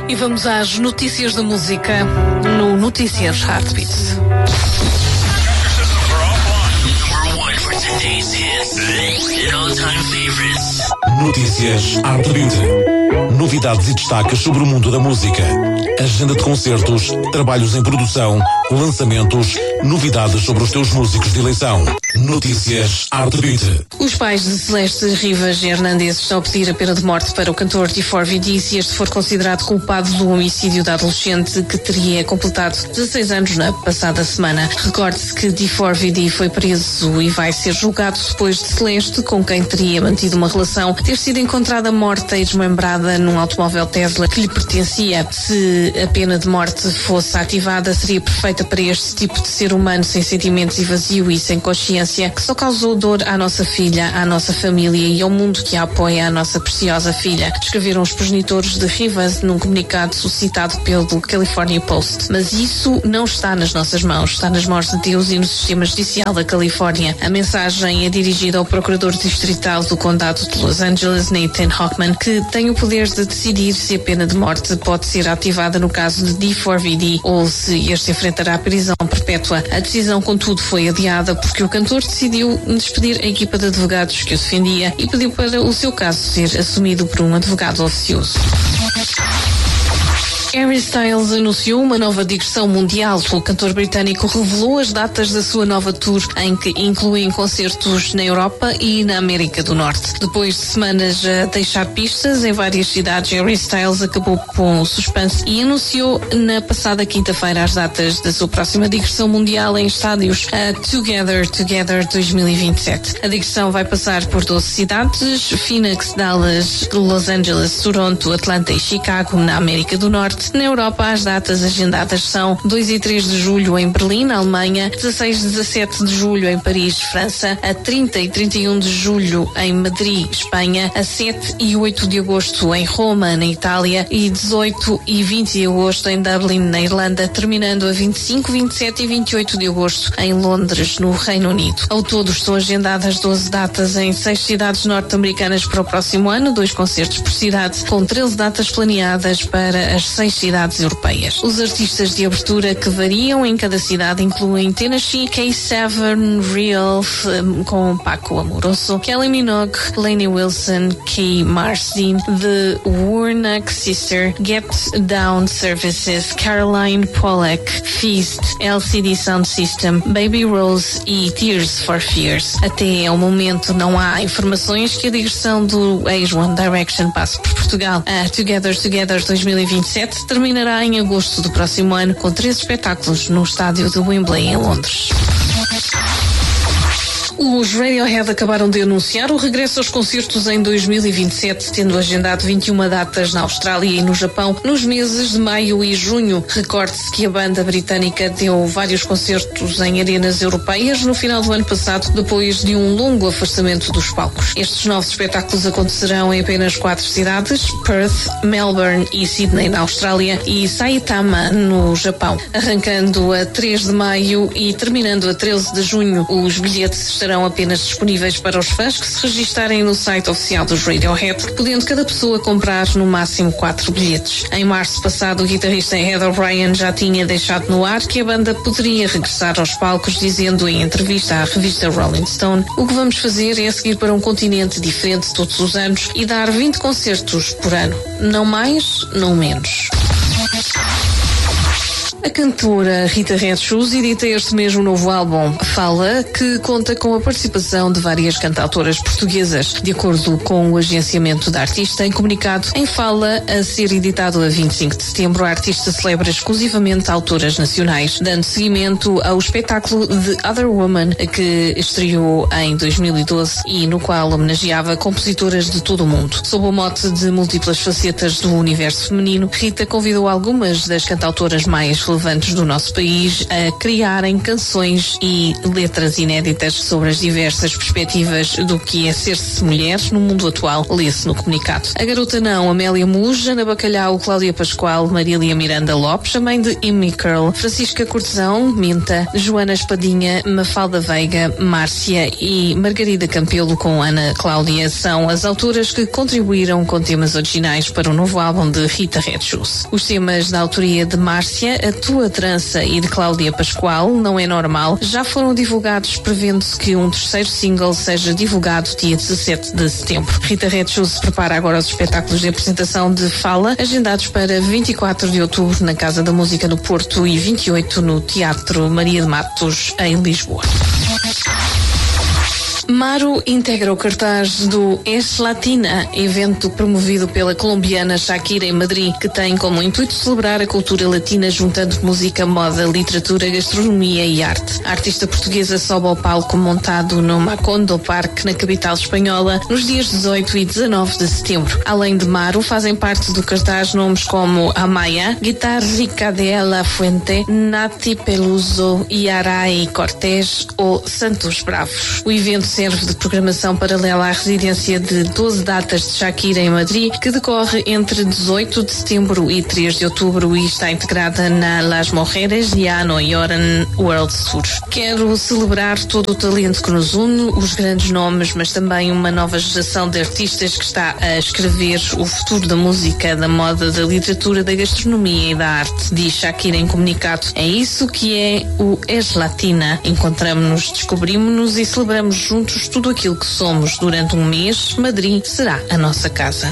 E vamos às notícias da música no Notícias Heartbeat. Notícias Heartbeat. Novidades e destaques sobre o mundo da música. Agenda de concertos, trabalhos em produção, lançamentos, novidades sobre os teus músicos de eleição. Notícias Heartbeat. Os pais de Celeste Rivas Hernandes estão a pedir a pena de morte para o cantor D4VD se este for considerado culpado do homicídio da adolescente que teria completado 16 anos na passada semana. Recorde-se que D4VD foi preso e vai ser julgado depois de Celeste, com quem teria mantido uma relação, ter sido encontrada morta e desmembrada num automóvel Tesla que lhe pertencia. Se a pena de morte fosse ativada, seria perfeita para este tipo de ser humano sem sentimentos e vazio e sem consciência, que só causou dor à nossa filha, à nossa família e ao mundo que a apoia, a nossa preciosa filha, escreveram os progenitores de Rivas num comunicado suscitado pelo California Post. Mas isso não está nas nossas mãos, está nas mãos de Deus e no sistema judicial da Califórnia. A mensagem é dirigida ao procurador distrital do condado de Los Angeles, Nathan Hochman, que tem o poder de decidir se a pena de morte pode ser ativada no caso de D4VD ou se este enfrentará prisão perpétua. A decisão, contudo, foi adiada porque o cantor decidiu despedir a equipa de advogados que o defendia e pediu para o seu caso ser assumido por um advogado oficioso. Harry Styles anunciou uma nova digressão mundial. O cantor britânico revelou as datas da sua nova tour, em que incluem concertos na Europa e na América do Norte. Depois de semanas a deixar pistas em várias cidades, Harry Styles acabou com o suspense e anunciou na passada quinta-feira as datas da sua próxima digressão mundial em estádios, a Together 2027. A digressão vai passar por 12 cidades: Phoenix, Dallas, Los Angeles, Toronto, Atlanta e Chicago, na América do Norte. Na Europa, as datas agendadas são 2 e 3 de julho em Berlim, na Alemanha, 16 e 17 de julho em Paris, França, a 30 e 31 de julho em Madrid, Espanha, a 7 e 8 de agosto em Roma, na Itália, e 18 e 20 de agosto em Dublin, na Irlanda, terminando a 25, 27 e 28 de agosto em Londres, no Reino Unido. Ao todo estão agendadas 12 datas em 6 cidades norte-americanas para o próximo ano, 2 concertos por cidade, com 13 datas planeadas para as 6 cidades europeias. Os artistas de abertura que variam em cada cidade incluem Tennessee, K7, Real, com Paco Amoroso, Kelly Minogue, Lainey Wilson, Kay Marsden, The Warnock Sister, Get Down Services, Caroline Pollack, Feast, LCD Sound System, Baby Rose e Tears for Fears. Até ao momento não há informações que a digressão do ex-One Direction passe por Portugal. A Together 2027 terminará em agosto do próximo ano, com 3 espetáculos no estádio de Wembley, em Londres. Os Radiohead acabaram de anunciar o regresso aos concertos em 2027, tendo agendado 21 datas na Austrália e no Japão nos meses de maio e junho. Recorde-se que a banda britânica deu vários concertos em arenas europeias no final do ano passado, depois de um longo afastamento dos palcos. Estes novos espetáculos acontecerão em apenas 4 cidades: Perth, Melbourne e Sydney, na Austrália, e Saitama, no Japão. Arrancando a 3 de maio e terminando a 13 de junho, os bilhetes estarão apenas disponíveis para os fãs que se registarem no site oficial dos Radiohead, podendo cada pessoa comprar no máximo 4 bilhetes. Em março passado, o guitarrista Ed O'Brien já tinha deixado no ar que a banda poderia regressar aos palcos, dizendo em entrevista à revista Rolling Stone: "O que vamos fazer é seguir para um continente diferente todos os anos e dar 20 concertos por ano. Não mais, não menos." A cantora Rita Red Shoes edita este mesmo novo álbum. Fala que conta com a participação de várias cantautoras portuguesas. De acordo com o agenciamento da artista, em comunicado em fala a ser editado a 25 de setembro, a artista celebra exclusivamente autoras nacionais, dando seguimento ao espetáculo The Other Woman, que estreou em 2012 e no qual homenageava compositoras de todo o mundo. Sob o mote de múltiplas facetas do universo feminino, Rita convidou algumas das cantautoras mais relevantes relevantes do nosso país a criarem canções e letras inéditas sobre as diversas perspectivas do que é ser-se mulher no mundo atual, lê-se no comunicado. A Garota Não, Amélia Muja, Ana Bacalhau, Cláudia Pascoal, Marília Miranda Lopes, a mãe de Amy Curl, Francisca Cortesão, Minta, Joana Espadinha, Mafalda Veiga, Márcia e Margarida Campelo com Ana Cláudia são as autoras que contribuíram com temas originais para o novo álbum de Rita Red Shoes. Os temas da autoria de Márcia, A Tua Trança e de Cláudia Pascoal, Não É Normal, já foram divulgados, prevendo-se que um terceiro single seja divulgado dia 17 de setembro. Rita Red Shoes prepara agora os espetáculos de apresentação de Fala, agendados para 24 de outubro na Casa da Música no Porto e 28 no Teatro Maria de Matos, em Lisboa. Maru integra o cartaz do Es Latina, evento promovido pela colombiana Shakira em Madrid, que tem como intuito celebrar a cultura latina juntando música, moda, literatura, gastronomia e arte. A artista portuguesa sobe ao palco montado no Macondo Park, na capital espanhola, nos dias 18 e 19 de setembro. Além de Maru, fazem parte do cartaz nomes como Amaya, Guitarrica de La Fuente, Nati Peluso, Yaray Cortés ou Santos Bravos. O evento serve de programação paralela à residência de 12 datas de Shakira em Madrid, que decorre entre 18 de setembro e 3 de outubro e está integrada na Las Mujeres Ya No Lloran World Tour. Quero celebrar todo o talento que nos une, os grandes nomes, mas também uma nova geração de artistas que está a escrever o futuro da música, da moda, da literatura, da gastronomia e da arte, diz Shakira em comunicado. É isso que é o Es Latina. Encontramos-nos, descobrimos-nos e celebramos juntos tudo aquilo que somos. Durante um mês, Madrid será a nossa casa.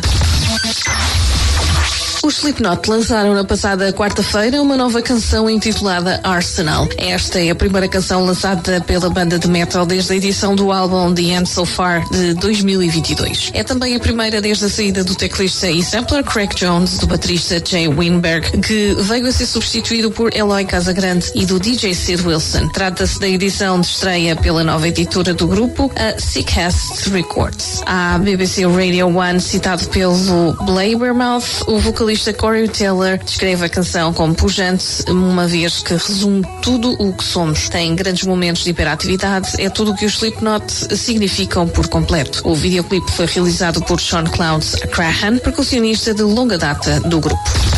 Os Slipknot lançaram na passada quarta-feira uma nova canção intitulada Arsenal. Esta é a primeira canção lançada pela banda de metal desde a edição do álbum The End So Far de 2022. É também a primeira desde a saída do teclista e sampler Craig Jones, do baterista Jay Winberg, que veio a ser substituído por Eloy Casagrande, e do DJ Sid Wilson. Trata-se da edição de estreia pela nova editora do grupo, a Sickest Records. A BBC Radio 1, citado pelo Blabbermouth, o vocalista Corey Taylor descreve a canção como pujante, uma vez que resume tudo o que somos. Tem grandes momentos de hiperatividade, é tudo o que os Slipknot significam por completo. O videoclipe foi realizado por Sean Cloud Crahan, percussionista de longa data do grupo.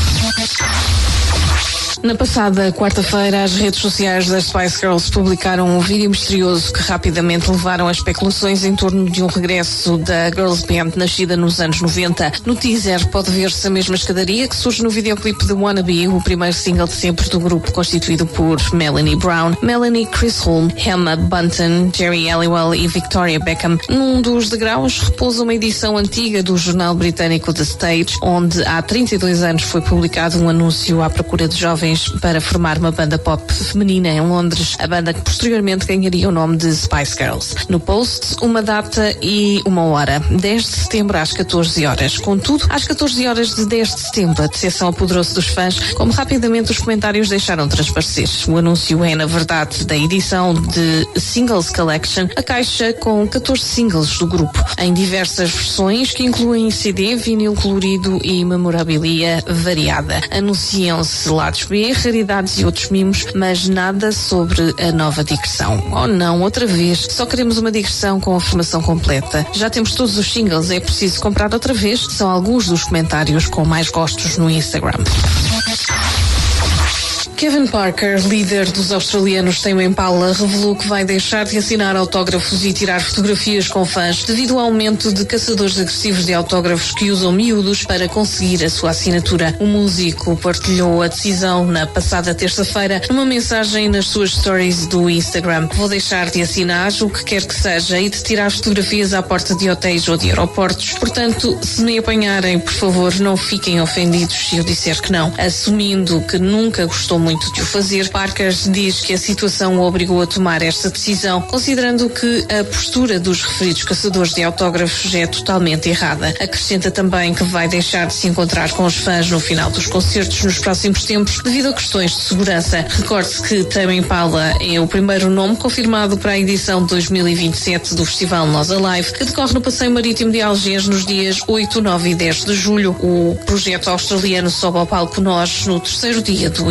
Na passada quarta-feira, as redes sociais das Spice Girls publicaram um vídeo misterioso que rapidamente levaram a especulações em torno de um regresso da Girls Band nascida nos anos 90. No teaser pode ver-se a mesma escadaria que surge no videoclipe de Wannabe, o primeiro single de sempre do grupo, constituído por Melanie Brown, Melanie Chris Holm, Emma Bunton, Jerry Halliwell e Victoria Beckham. Num dos degraus repousa uma edição antiga do jornal britânico The Stage, onde há 32 anos foi publicado um anúncio à procura de jovens para formar uma banda pop feminina em Londres, a banda que posteriormente ganharia o nome de Spice Girls. No post, uma data e uma hora, 10 de setembro às 14 horas. Contudo, às 14 horas de 10 de setembro, a decepção apoderou-se dos fãs, como rapidamente os comentários deixaram transparecer. O anúncio é, na verdade, da edição de Singles Collection, a caixa com 14 singles do grupo, em diversas versões que incluem CD, vinil colorido e memorabilia variada. Anunciam-se lados B, raridades e outros mimos, mas nada sobre a nova digressão. Oh não, outra vez, só queremos uma digressão com a formação completa. Já temos todos os singles, é preciso comprar outra vez? São alguns dos comentários com mais gostos no Instagram. Kevin Parker, líder dos australianos Tame Impala, revelou que vai deixar de assinar autógrafos e tirar fotografias com fãs devido ao aumento de caçadores agressivos de autógrafos que usam miúdos para conseguir a sua assinatura. O músico partilhou a decisão na passada terça-feira numa mensagem nas suas stories do Instagram. Vou deixar de assinar o que quer que seja e de tirar fotografias à porta de hotéis ou de aeroportos. Portanto, se me apanharem, por favor, não fiquem ofendidos se eu disser que não. Assumindo que nunca gostou muito de o fazer, Parker diz que a situação o obrigou a tomar esta decisão, considerando que a postura dos referidos caçadores de autógrafos é totalmente errada. Acrescenta também que vai deixar de se encontrar com os fãs no final dos concertos nos próximos tempos devido a questões de segurança. Recorde-se que Tame Impala é o primeiro nome confirmado para a edição de 2027 do Festival Nós Alive, que decorre no Passeio Marítimo de Algés nos dias 8, 9 e 10 de julho. O projeto australiano sobe ao palco Nós no terceiro dia do evento.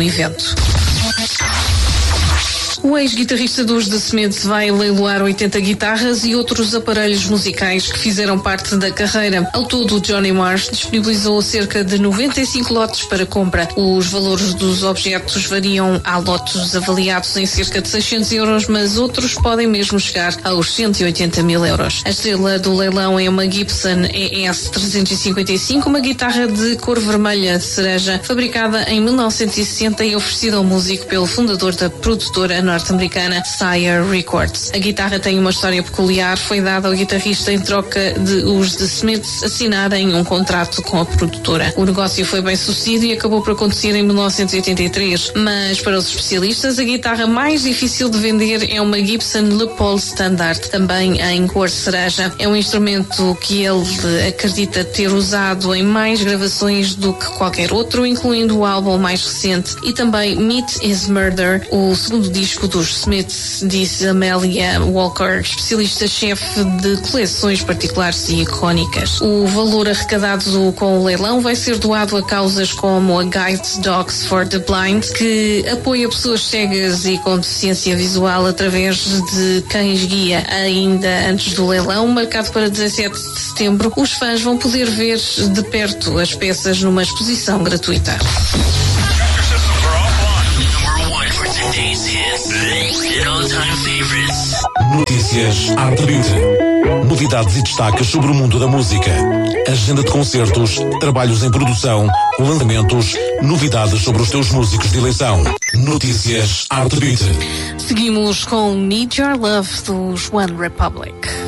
O ex-guitarrista dos The Smiths vai leiloar 80 guitarras e outros aparelhos musicais que fizeram parte da carreira. Ao todo, Johnny Marr disponibilizou cerca de 95 lotes para compra. Os valores dos objetos variam. Há lotes avaliados em cerca de 600 euros, mas outros podem mesmo chegar aos 180 mil euros. A estrela do leilão é uma Gibson ES 355, uma guitarra de cor vermelha de cereja, fabricada em 1960 e oferecida ao músico pelo fundador da produtora norte-americana Sire Records. A guitarra tem uma história peculiar, foi dada ao guitarrista em troca de os The Smiths assinarem um contrato com a produtora. O negócio foi bem sucedido e acabou por acontecer em 1983, mas para os especialistas a guitarra mais difícil de vender é uma Gibson Les Paul Standard, também em cor cereja. É um instrumento que ele acredita ter usado em mais gravações do que qualquer outro, incluindo o álbum mais recente e também Meat is Murder, o segundo disco dos Smiths, disse Amelia Walker, especialista-chefe de coleções particulares e icónicas. O valor arrecadado com o leilão vai ser doado a causas como a Guide Dogs for the Blind, que apoia pessoas cegas e com deficiência visual através de cães-guia. Ainda antes do leilão, marcado para 17 de setembro, os fãs vão poder ver de perto as peças numa exposição gratuita. Notícias Arte Beauty. Novidades e destaques sobre o mundo da música. Agenda de concertos, trabalhos em produção, lançamentos, novidades sobre os teus músicos de eleição. Notícias Arte Beauty. Seguimos com Need Your Love dos One Republic.